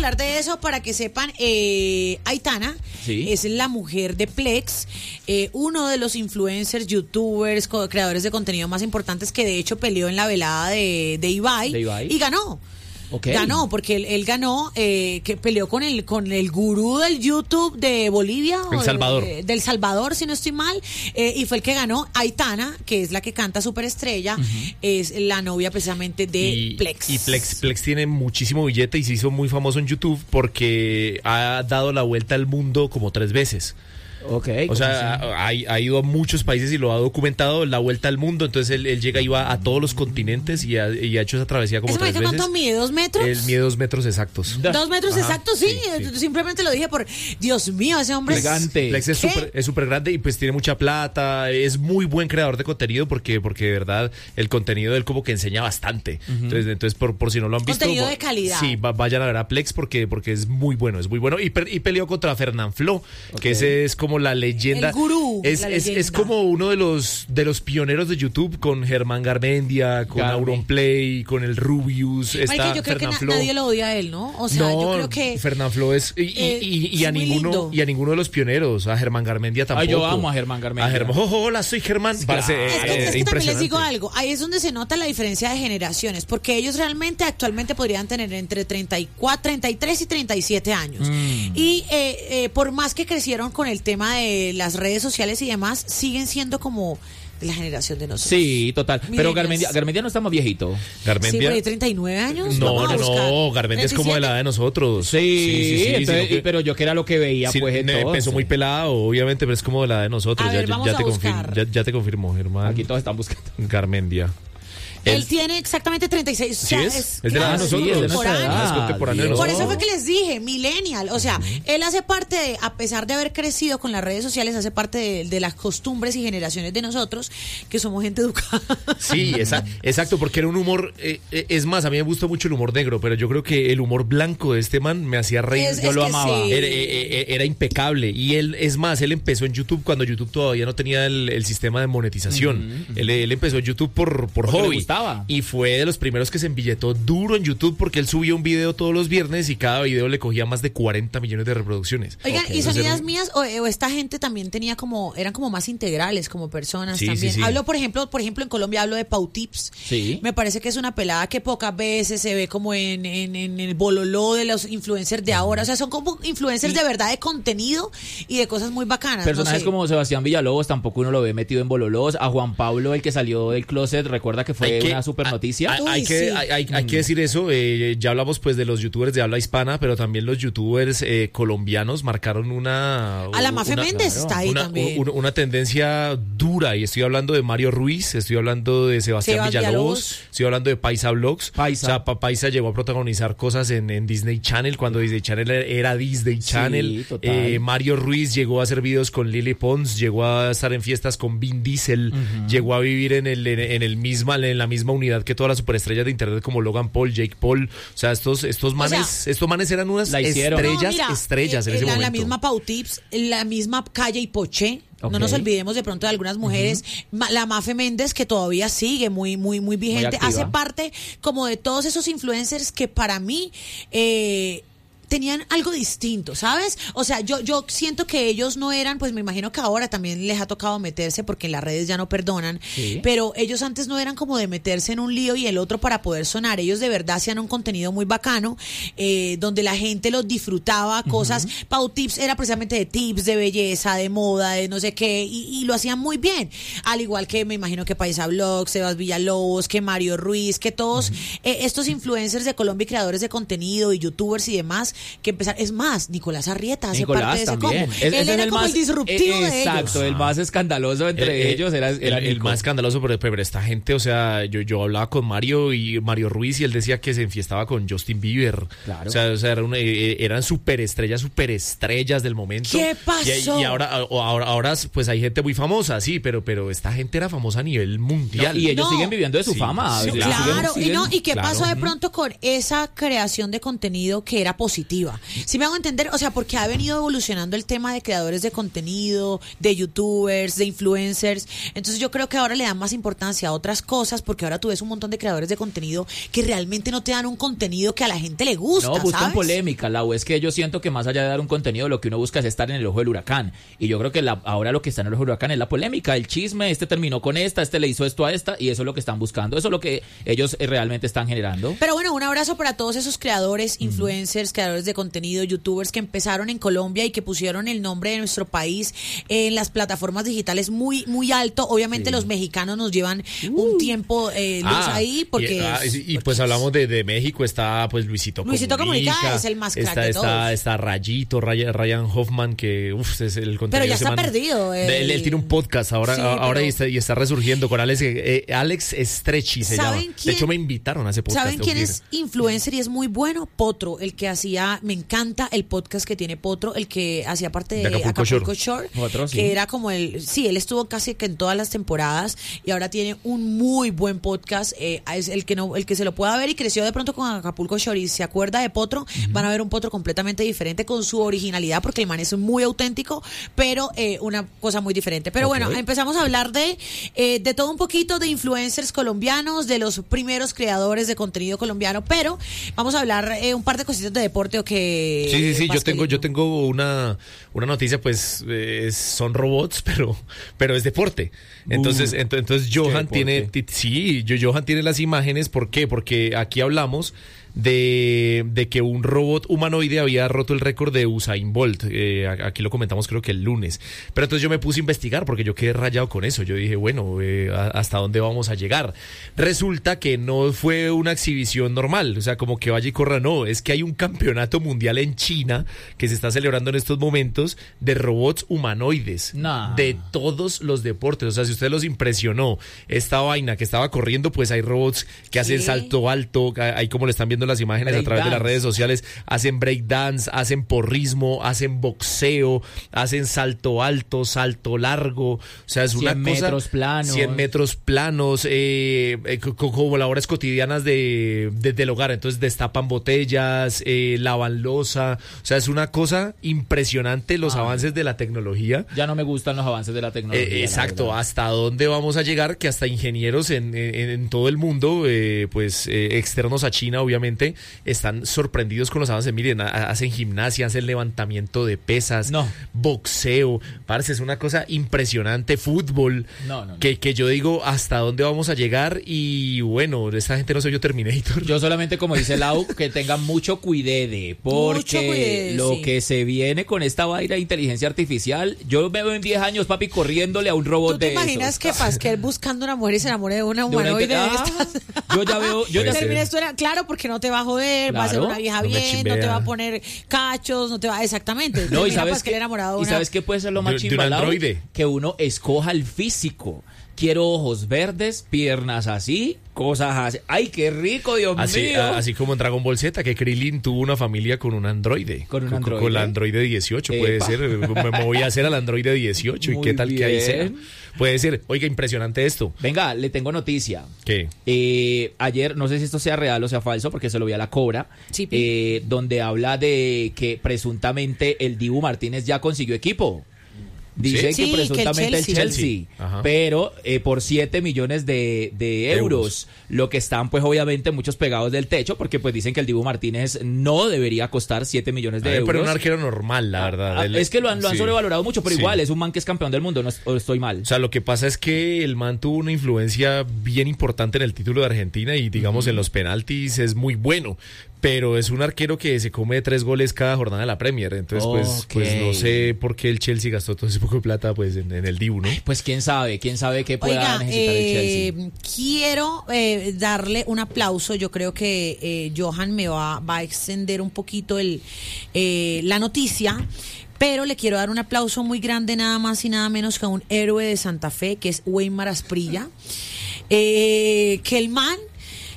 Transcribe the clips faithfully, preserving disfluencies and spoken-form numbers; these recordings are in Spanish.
hablar de eso para que sepan. Eh, Aitana sí. es la mujer de Plex, eh, uno de los influencers, youtubers, co- creadores de contenido más importantes que de hecho peleó en la velada de, de, Ibai, de Ibai y ganó. Okay. Ganó, porque él, él ganó, eh, que peleó con el con el gurú del YouTube de Bolivia. El Salvador. De, del Salvador, si no estoy mal, eh, y fue el que ganó. Aitana, que es la que canta Superestrella, uh-huh. es la novia precisamente de y, Plex. Y Plex, Plex tiene muchísimo billete y se hizo muy famoso en YouTube porque ha dado la vuelta al mundo como tres veces. Okay, o sea, ha, ha ido a muchos países y lo ha documentado, la vuelta al mundo. Entonces él, él llega y va a todos los continentes y ha, y ha hecho esa travesía como tres veces. ¿Cuánto mide? ¿Dos metros? Él mide dos metros exactos. ¿Dos metros Ajá, exactos? Sí, sí, sí. Simplemente lo dije por... Dios mío, ese hombre Gigante. Plex es súper es súper grande y pues tiene mucha plata. Es muy buen creador de contenido porque, porque de verdad el contenido de él como que enseña bastante. Uh-huh. Entonces, entonces por, por si no lo han visto... Contenido de calidad. Sí, va, vayan a ver a Plex porque, porque es muy bueno, es muy bueno. Y, y peleó contra Fernanfloo, okay. que ese es como la leyenda... El gurú, es, la es, leyenda. Es como uno de los de los pioneros de YouTube con Germán Garmendia, con Garmi. Auronplay, con el Rubius, está Marica, yo creo Fernanfloo. que na- nadie lo odia a él, ¿no? O sea, no, yo creo que Fernanfloo es y, eh, y, y, y es a muy ninguno lindo. y a ninguno de los pioneros, a Germán Garmendia tampoco. Ay, yo amo a Germán Garmendia. A Germán, oh, oh, hola, soy Germán. Claro. Parece, Es que, eh, es que también les digo impresionante. algo, ahí es donde se nota la diferencia de generaciones, porque ellos realmente actualmente podrían tener entre treinta y cuatro, treinta y tres y treinta y siete años. Mm. Y eh, eh, por más que crecieron con el tema de las redes sociales y demás, siguen siendo como de la generación de nosotros. Sí, total. Miren, Pero Garmendia, Garmendia no está más viejito. Garmendia. Sí, por ahí treinta y nueve años. No, Vamos a no, buscar. no. Garmendia es como de la edad de nosotros. Sí, sí, sí. sí entonces, que, pero yo que era lo que veía, sí, pues entonces. Empezó muy pelado, obviamente, pero es como de la edad de nosotros. A ya, ver, ya, vamos ya, a te buscar. confirmo, ya, ya te confirmo, Germán. Aquí todos están buscando. Garmendia. Él, él tiene exactamente treinta y seis. O sea, ¿Sí es? es, es de la edad de claro, nosotros. Sí, es de nuestra contemporáneo. Es contemporáneo de Por nosotros. eso fue que les dije, millennial. O sea, uh-huh. él hace parte de, a pesar de haber crecido con las redes sociales, hace parte de, de las costumbres y generaciones de nosotros, que somos gente educada. Sí, esa, exacto, porque era un humor, eh, es más, a mí me gusta mucho el humor negro, pero yo creo que el humor blanco de este man me hacía reír. Es, yo es lo que amaba. sí. Era, era, era impecable. Y él, es más, él empezó en YouTube cuando YouTube todavía no tenía el, el sistema de monetización. Uh-huh, uh-huh. Él, él empezó en YouTube por, por hobby. Le gustaba. Y fue de los primeros que se embilletó duro en YouTube porque él subía un video todos los viernes y cada video le cogía más de cuarenta millones de reproducciones. Oigan, Okay. ¿y son Entonces, ideas un... mías o, o esta gente también tenía como, eran como más integrales como personas sí, también? Sí, sí. Hablo, por ejemplo, por ejemplo, en Colombia hablo de Pau Tips. Sí. Me parece que es una pelada que pocas veces se ve como en, en, en el bololó de los influencers de ahora. O sea, son como influencers y... de verdad de contenido y de cosas muy bacanas. Personajes no sé. como Sebastián Villalobos tampoco uno lo ve metido en bololos. A Juan Pablo, el que salió del closet, recuerda que fue que, una super noticia. Hay, hay, Uy, hay, que, sí. hay, hay, hay que decir eso. Eh, ya hablamos pues de los youtubers de habla hispana, pero también los youtubers eh, colombianos marcaron una... A la Mafe una, Méndez claro, está ahí una, también. Una, una tendencia dura y estoy hablando de Mario Ruiz, estoy hablando de Sebastián Sebas Villalobos, Villalobos, estoy hablando de Paisa Vlogs. Paisa. O sea, pa, Paisa llegó a protagonizar cosas en, en Disney Channel cuando Disney Channel era Disney Channel. Sí, total. Eh, Mario Ruiz llegó a hacer videos con Lily Pons, llegó a estar en fiestas con Vin Diesel, uh-huh. llegó a vivir en el en, en el misma en la misma unidad que todas las superestrellas de internet como Logan Paul, Jake Paul. O sea, estos estos manes, o sea, estos manes eran unas estrellas, no, mira, estrellas en eh, ese la, momento. La misma Pau Tips, la misma Calle y Poché. Okay. No nos olvidemos de pronto de algunas mujeres. Uh-huh. La Mafe Méndez, que todavía sigue muy, muy, muy vigente, muy hace parte como de todos esos influencers que para mí eh, tenían algo distinto, ¿sabes? O sea, yo yo siento que ellos no eran, pues me imagino que ahora también les ha tocado meterse porque las redes ya no perdonan, sí. Pero ellos antes no eran como de meterse en un lío y el otro para poder sonar. Ellos de verdad hacían un contenido muy bacano, eh, donde la gente los disfrutaba, cosas. Uh-huh. Pau Tips era precisamente de tips, de belleza, de moda, de no sé qué, y, y lo hacían muy bien. Al igual que me imagino que Paisa Vlogs, Sebas Villalobos, que Mario Ruiz, que todos uh-huh. eh, estos influencers de Colombia y creadores de contenido y youtubers y demás, que empezar, es más, Nicolás Arrieta hace Nicolás parte de ese también. combo. Es, Él era el como más, el disruptivo eh, de ellos. Exacto, el más escandaloso entre eh, ellos era, era el, el más escandaloso, pero, pero esta gente, o sea, yo, yo hablaba con Mario y Mario Ruiz y él decía que se enfiestaba con Justin Bieber. Claro. O sea, o sea era una, eh, eran superestrellas, superestrellas del momento. ¿Qué pasó? Y, y ahora, ahora, ahora, pues hay gente muy famosa, sí, pero, pero esta gente era famosa a nivel mundial. No, y ellos no. siguen viviendo de su sí, fama. Sí, claro, siguen, siguen, y, no, ¿y qué claro. pasó de pronto con esa creación de contenido que era positiva? positiva. ¿Sí me hago entender? O sea, porque ha venido evolucionando el tema de creadores de contenido, de youtubers, de influencers. Entonces yo creo que ahora le dan más importancia a otras cosas, porque ahora tú ves un montón de creadores de contenido que realmente no te dan un contenido que a la gente le gusta. No, buscan ¿sabes? polémica, la es que yo siento que más allá de dar un contenido, lo que uno busca es estar en el ojo del huracán. Y yo creo que la, ahora lo que está en el ojo del huracán es la polémica, el chisme, este terminó con esta, este le hizo esto a esta, y eso es lo que están buscando, eso es lo que ellos eh, realmente están generando. Pero bueno, un abrazo para todos esos creadores, influencers, mm. creadores de contenido, youtubers que empezaron en Colombia y que pusieron el nombre de nuestro país en las plataformas digitales muy, muy alto. Obviamente sí. Los mexicanos nos llevan uh. un tiempo eh, luz ah, ahí porque... Y, ah, y, porque y pues hablamos de, de México, está pues Luisito Comunica. Luisito Comunica es el más crack está, de está, todos. Está Rayito, Ryan, Ryan Hoffman, que uf, es el contenido. Pero ya está semana. perdido. El... Él, él tiene un podcast ahora, sí, ahora pero... y, está, y está resurgiendo con Alex, eh, Alex Estrechi se llama. Quién? De hecho me invitaron a ese podcast. ¿Saben quién es influencer y es muy bueno? Potro, el que hacía, me encanta el podcast que tiene Potro, el que hacía parte de, de Acapulco, Acapulco Shore, Shore Otro, sí. que era como el, sí, él estuvo casi que en todas las temporadas y ahora tiene un muy buen podcast, eh, es el que no, el que se lo pueda ver y creció de pronto con Acapulco Shore y se acuerda de Potro, uh-huh. van a ver un Potro completamente diferente con su originalidad porque el man es muy auténtico, pero eh, una cosa muy diferente. Pero okay. bueno, empezamos a hablar de, eh, de todo un poquito de influencers colombianos, de los primeros creadores de contenido colombiano, pero vamos a hablar eh, un par de cositas de deporte o que... Sí, sí, sí, yo tengo, yo tengo una, una noticia, pues eh, son robots, pero, pero es deporte. Entonces, uh, ent- entonces Johan tiene, t- sí, yo, Johan tiene las imágenes, ¿por qué? Porque aquí hablamos de, de que un robot humanoide había roto el récord de Usain Bolt. Eh, aquí lo comentamos creo que el lunes. Pero entonces yo me puse a investigar porque yo quedé rayado con eso. Yo dije, bueno, eh, ¿hasta dónde vamos a llegar? Resulta que no fue una exhibición normal, o sea, como que vaya y corra, no. Es que hay un campeonato mundial en China que se está celebrando en estos momentos de robots humanoides. No. De todos los deportes. O sea, si usted los impresionó esta vaina que estaba corriendo, pues hay robots que hacen ¿Qué? salto alto, ahí como le están viendo las imágenes break a través dance. de las redes sociales, hacen breakdance, hacen porrismo, hacen boxeo, hacen salto alto, salto largo, o sea, es una cosa... cien metros planos. cien metros planos, eh, eh, como labores cotidianas de, de, del hogar, entonces destapan botellas, eh, lavan loza, o sea, es una cosa impresionante los ah. avances de la tecnología. Ya no me gustan los avances de la tecnología. Eh, exacto, hasta dónde vamos a llegar, que hasta ingenieros en, en, en todo el mundo, eh, pues eh, externos a China, obviamente, están sorprendidos con los avances. Miren, a, hacen gimnasia, hacen levantamiento de pesas, no. boxeo, parce, es una cosa impresionante, fútbol, no, no, no. Que, que yo digo hasta dónde vamos a llegar y bueno, esta gente no soy yo Terminator. Yo solamente, como dice Lau, que tengan mucho cuidado, porque mucho cuidado, lo sí. que se viene con esta vaina de inteligencia artificial, yo me veo en diez años, papi, corriéndole a un robot de esos. ¿Tú te imaginas esos? que Pasquel buscando una mujer y se enamore de una humanoide de, una... de estas? Ah, yo ya veo... Yo ya termina esto era, claro, porque no te va a joder, claro, va a ser una vieja no bien, no te va a poner cachos, no te va... Exactamente. No, y sabes, que, enamorado y sabes qué puede ser lo más chimbalado, que uno escoja el físico. Quiero ojos verdes, piernas así, cosas así. ¡Ay, qué rico, Dios así, mío! A, así como en Dragon Ball Z, que Krillin tuvo una familia con un androide. Con un con, androide. Con la androide dieciocho, puede Epa. ser. Me voy a hacer al androide dieciocho. Muy ¿Y qué tal bien. que ahí sea? Puede ser. Oiga, impresionante esto. Venga, le tengo noticia. ¿Qué? Eh, ayer, no sé si esto sea real o sea falso, porque se lo vi a La Cobra, sí, eh, donde habla de que presuntamente el Dibu Martínez ya consiguió equipo. Dicen ¿Sí? que presuntamente que el Chelsea, el Chelsea, Chelsea pero eh, por siete millones de, de euros, euros, lo que están pues obviamente muchos pegados del techo, porque pues dicen que el Dibu Martínez no debería costar siete millones de ver, euros. Pero un arquero normal, la verdad. Ah, es que lo han, lo han sí. sobrevalorado mucho, pero sí. igual es un man que es campeón del mundo, no o estoy mal. O sea, lo que pasa es que el man tuvo una influencia bien importante en el título de Argentina y digamos uh-huh. en los penaltis es muy bueno. Pero es un arquero que se come tres goles cada jornada de la Premier. Entonces, pues, okay. pues no sé por qué el Chelsea gastó todo ese poco de plata pues en, en el Dibu, ¿no? Pues quién sabe, quién sabe qué pueda Oiga, necesitar eh, el Chelsea. Quiero eh, darle un aplauso. Yo creo que eh, Johan me va, va a extender un poquito el eh, la noticia. Pero le quiero dar un aplauso muy grande, nada más y nada menos que a un héroe de Santa Fe, que es Weimar Asprilla. Eh, que el man...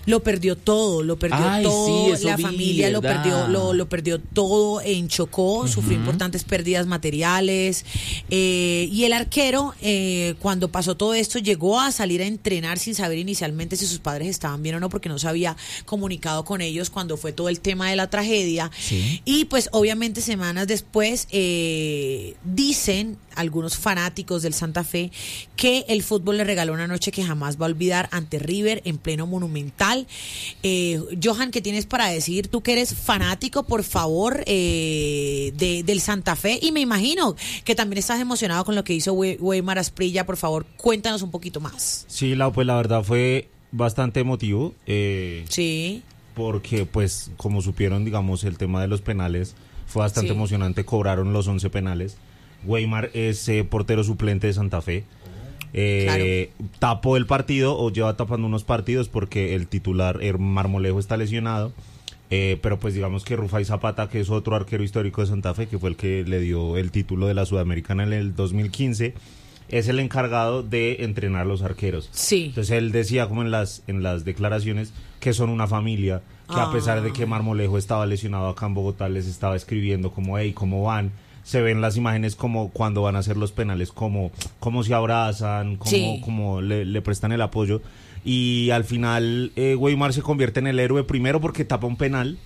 lo perdió todo, lo perdió Ay, todo, sí, la vi, familia lo ¿verdad? perdió, lo, lo perdió todo en Chocó, uh-huh. sufrió importantes pérdidas materiales, eh, y el arquero, eh, cuando pasó todo esto, llegó a salir a entrenar sin saber inicialmente si sus padres estaban bien o no, porque no se había comunicado con ellos cuando fue todo el tema de la tragedia, sí. y pues obviamente semanas después eh, dicen algunos fanáticos del Santa Fe que el fútbol le regaló una noche que jamás va a olvidar ante River en pleno Monumental. eh, Johan, ¿qué tienes para decir? Tú que eres fanático, por favor, eh, de, del Santa Fe, y me imagino que también estás emocionado con lo que hizo We- Weimar Asprilla. Por favor, cuéntanos un poquito más. Sí, la, pues la verdad fue bastante emotivo, eh, Sí. porque pues como supieron, digamos, el tema de los penales fue bastante Sí. emocionante, cobraron los once penales. Weimar es eh, portero suplente de Santa Fe. Eh, claro. Tapó el partido, o lleva tapando unos partidos, porque el titular, el Marmolejo, está lesionado. Eh, pero pues digamos que Rufai Zapata, que es otro arquero histórico de Santa Fe, que fue el que le dio el título de la Sudamericana en el dos mil quince, es el encargado de entrenar a los arqueros. Sí. Entonces él decía, como en las, en las declaraciones, que son una familia, que ah. a pesar de que Marmolejo estaba lesionado acá en Bogotá, les estaba escribiendo como, hey, ¿cómo van? Se ven las imágenes como cuando van a hacer los penales, como, como se abrazan, como, sí. como le, le prestan el apoyo. Y al final eh, Weimar se convierte en el héroe, primero porque tapa un penal,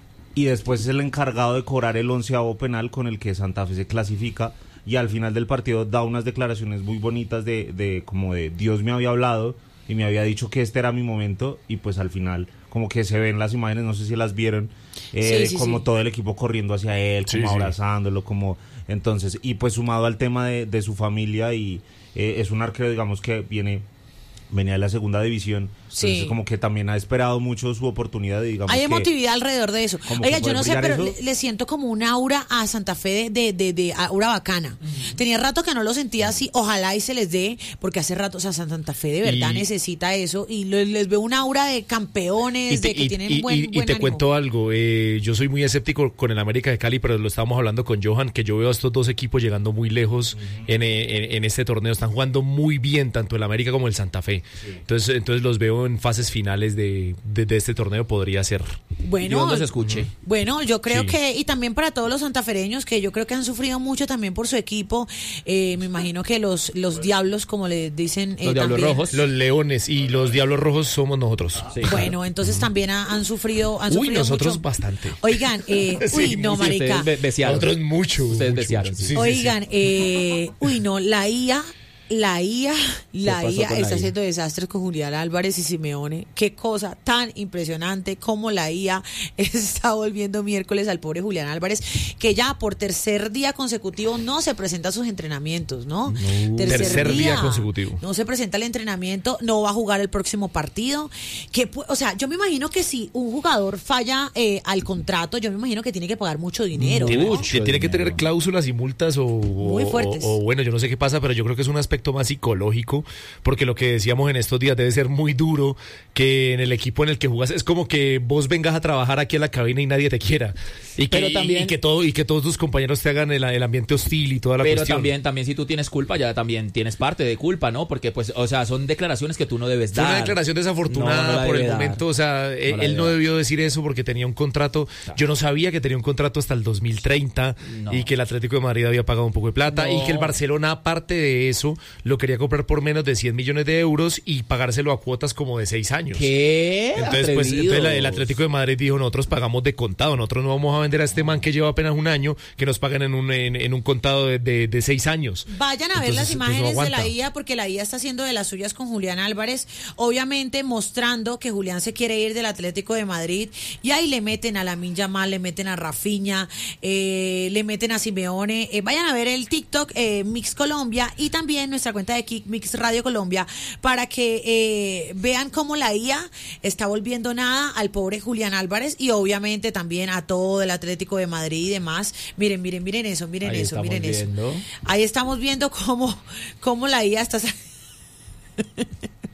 y después es el encargado de cobrar el onceavo penal con el que Santa Fe se clasifica. Y al final del partido da unas declaraciones muy bonitas de, de como de Dios me había hablado y me había dicho que este era mi momento, y pues al final como que se ven las imágenes, no sé si las vieron, eh, sí, sí, como sí. todo el equipo corriendo hacia él, como sí, abrazándolo, sí. como entonces, y pues sumado al tema de, de su familia, y eh, es un arquero, digamos, que viene venía de la segunda división, sí. entonces como que también ha esperado mucho su oportunidad, y digamos hay que, emotividad alrededor de eso. Oiga, yo no sé, pero le, le siento como un aura a Santa Fe de, de, de, de aura bacana. Uh-huh. Tenía rato que no lo sentía así, ojalá y se les dé, porque hace rato, o sea, Santa Fe de verdad y, necesita eso, y les, les veo un aura de campeones, te, de que y, tienen y, buen, y, buen y te ánimo. cuento algo, eh, yo soy muy escéptico con el América de Cali, pero lo estábamos hablando con Johan, que yo veo a estos dos equipos llegando muy lejos uh-huh. en, en, en este torneo, están jugando muy bien, tanto el América como el Santa Fe. Sí. Entonces, entonces los veo en fases finales de, de, de este torneo, podría ser. Bueno, donde se escuche. Bueno, yo creo sí. que, y también para todos los santafereños, que yo creo que han sufrido mucho también por su equipo, eh, me imagino que los, los diablos, como le dicen, eh, los diablos también, rojos, los leones, y los diablos rojos somos nosotros. Sí, bueno, entonces también ha, han sufrido, han uy, sufrido nosotros mucho. Bastante. Oigan, eh, uy, sí, no, sí, marica. Nosotros mucho. Ustedes mucho, besiaron, mucho. sí. Sí, Oigan, sí, sí. Eh, uy, no, la I A, la I A, la I A está la I A? haciendo desastres con Julián Álvarez y Simeone. Qué cosa tan impresionante como la I A está volviendo miércoles al pobre Julián Álvarez, que ya por tercer día consecutivo no se presenta a sus entrenamientos, ¿no? no tercer, tercer día, día consecutivo. No se presenta al entrenamiento, no va a jugar el próximo partido. Que, o sea, yo me imagino que si un jugador falla eh, al contrato, yo me imagino que tiene que pagar mucho dinero. Tiene, ¿no? tiene dinero. que tener cláusulas y multas o, muy fuertes. O, o bueno, yo no sé qué pasa, pero yo creo que es un aspecto más psicológico, porque lo que decíamos en estos días debe ser muy duro que en el equipo en el que jugas es como que vos vengas a trabajar aquí a la cabina y nadie te quiera, y que, pero también, y, y que todo y que todos tus compañeros te hagan el, el ambiente hostil y toda la pero cuestión. también también si tú tienes culpa, ya también tienes parte de culpa, ¿no? Porque pues, o sea, son declaraciones que tú no debes dar. Fue una declaración desafortunada no, no por el dar. momento, o sea, no él no debió dar. decir eso porque tenía un contrato, claro. Yo no sabía que tenía un contrato hasta el dos mil treinta no. y que el Atlético de Madrid había pagado un poco de plata no. y que el Barcelona, aparte de eso, lo quería comprar por menos de cien millones de euros y pagárselo a cuotas como de seis años. ¿Qué? Entonces, pues, entonces el Atlético de Madrid dijo, nosotros pagamos de contado, nosotros no vamos a vender a este man que lleva apenas un año, que nos paguen en un, en, en un contado de, de, de seis años. Vayan a entonces, ver las imágenes pues no de la I A, porque la I A está haciendo de las suyas con Julián Álvarez, obviamente mostrando que Julián se quiere ir del Atlético de Madrid, y ahí le meten a Lamine Yamal, le meten a Rafinha, eh, le meten a Simeone. Eh, vayan a ver el TikTok eh, Mix Colombia, y también nuestra cuenta de Kick Mix Radio Colombia, para que eh, vean cómo la I A está volviendo nada al pobre Julián Álvarez, y obviamente también a todo el Atlético de Madrid y demás. Miren, miren, miren eso, miren ahí eso, miren viendo. eso. Ahí estamos viendo cómo, cómo la I A está...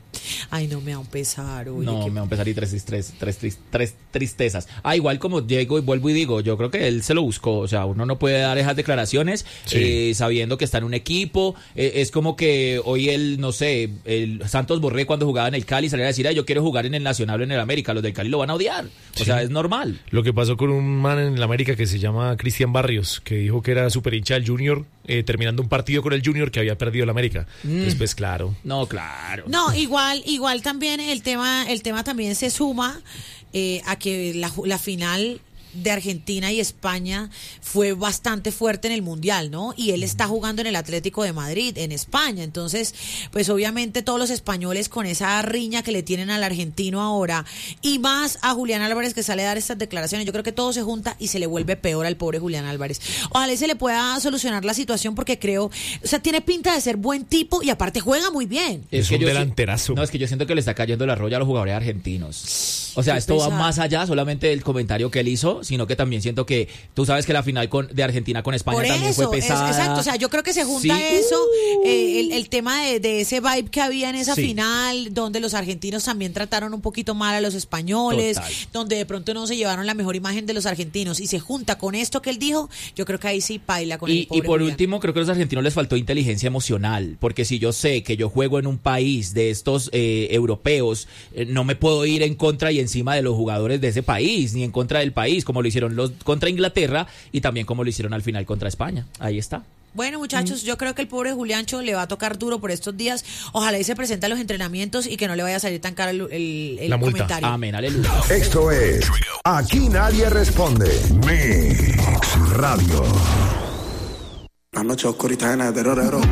Ay, no, me da un pesar. Oye, no, que... me da un pesar y tres, tres, tres, tres, tres tristezas. Ah, igual como Diego, y vuelvo y digo, yo creo que él se lo buscó. O sea, uno no puede dar esas declaraciones sí. eh, sabiendo que está en un equipo. Eh, es como que hoy el, no sé, el Santos Borré cuando jugaba en el Cali saliera a decir, yo quiero jugar en el Nacional o en el América. Los del Cali lo van a odiar. O sí. sea, es normal. Lo que pasó con un man en el América que se llama Cristian Barrios, que dijo que era super hincha del Junior, eh, terminando un partido con el Junior que había perdido el América. Mm. Después, claro. No, claro. No, igual, igual también el tema, el tema también se suma eh, a que la, la final de Argentina y España fue bastante fuerte en el Mundial, ¿no? Y él está jugando en el Atlético de Madrid, en España. Entonces, pues obviamente todos los españoles con esa riña que le tienen al argentino ahora, y más a Julián Álvarez que sale a dar estas declaraciones, yo creo que todo se junta y se le vuelve peor al pobre Julián Álvarez. Ojalá se le pueda solucionar la situación porque creo, o sea, tiene pinta de ser buen tipo y aparte juega muy bien. Es, es que un yo delanterazo. No, es que yo siento que le está cayendo la roya a los jugadores argentinos. O sea, Qué esto pesado. Va más allá solamente del comentario que él hizo, sino que también siento que tú sabes que la final con, de Argentina con España Por también eso, fue pesada. Es, exacto, o sea, yo creo que se junta sí. eso, eh, el, el tema de, de ese vibe que había en esa sí. final, donde los argentinos también trataron un poquito mal a los españoles, Total. donde de pronto no se llevaron la mejor imagen de los argentinos, y se junta con esto que él dijo, yo creo que ahí sí paila con y, el pobre Y por Julián. último, creo que a los argentinos les faltó inteligencia emocional, porque si yo sé que yo juego en un país de estos eh, europeos, eh, no me puedo ir en contra y encima de los jugadores de ese país, ni en contra del país, como lo hicieron los contra Inglaterra y también como lo hicieron al final contra España. Ahí está. Bueno, muchachos, mm. yo creo que el pobre Juliancho le va a tocar duro por estos días. Ojalá y se presente a los entrenamientos y que no le vaya a salir tan caro el, el, el comentario. Amén, aleluya. Esto es Aquí Nadie Responde. Mix Radio. La noche oscurita llena de terror,